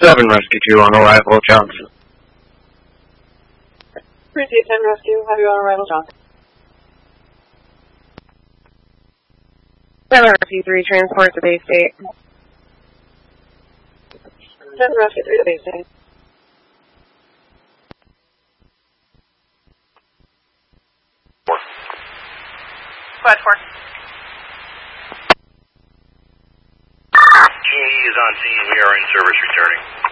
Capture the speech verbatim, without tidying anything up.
seven Rescue two on arrival, Johnson. Appreciate ten Rescue. Have you on arrival, Johnson? seven Rescue three, transport to Bay State. ten Rescue three to Bay State. Four. Squad four. G E is on scene. We are in service returning.